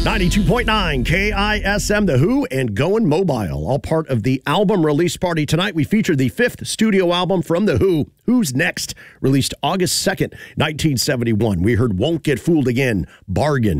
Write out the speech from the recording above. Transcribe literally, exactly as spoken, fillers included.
ninety-two point nine K I S M, The Who, and Going Mobile, all part of the album release party tonight. We feature the fifth studio album from The Who, Who's Next, released August second, nineteen seventy-one. We heard Won't Get Fooled Again, Bargain.